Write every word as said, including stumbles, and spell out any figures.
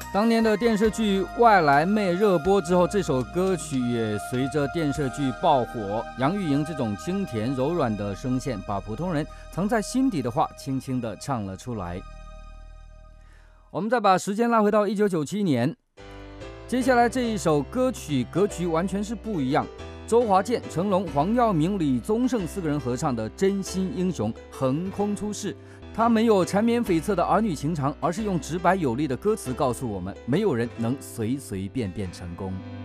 当年的电视剧《外来妹》热播之后，这首歌曲也随着电视剧爆火。杨钰莹这种清甜柔软的声线，把普通人藏在心底的话轻轻地唱了出来。我们再把时间拉回到一九九七年，接下来这一首歌曲格局完全是不一样。周华健、成龙、黄耀明、李宗盛四个人合唱的《真心英雄》横空出世。他没有缠绵悱恻的儿女情长，而是用直白有力的歌词告诉我们，没有人能随随便便成功。